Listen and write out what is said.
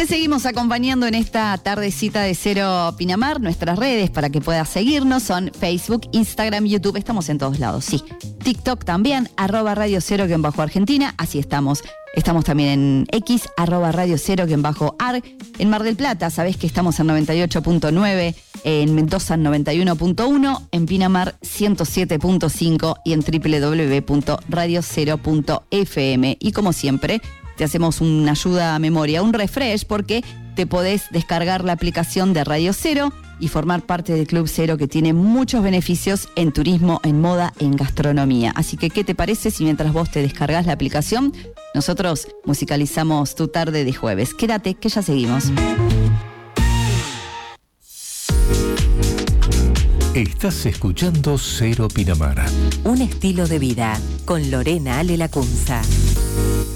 seguimos acompañando en esta tardecita de Cero Pinamar. Nuestras redes para que puedas seguirnos son Facebook, Instagram, YouTube. Estamos en todos lados, sí. TikTok también, @Radio Cero_Argentina. Así estamos. Estamos también en X, @Radio Cero_Ar. En Mar del Plata, sabés que estamos en 98.9, en Mendoza en 91.1, en Pinamar 107.5 y en www.radiocero.fm. Y como siempre, te hacemos una ayuda a memoria, un refresh, porque te podés descargar la aplicación de Radio Cero y formar parte del Club Cero, que tiene muchos beneficios en turismo, en moda, en gastronomía. Así que, ¿qué te parece si mientras vos te descargas la aplicación, nosotros musicalizamos tu tarde de jueves? Quédate, que ya seguimos. Estás escuchando Cero Pinamar. Un estilo de vida con Lorena Ale Lacunza.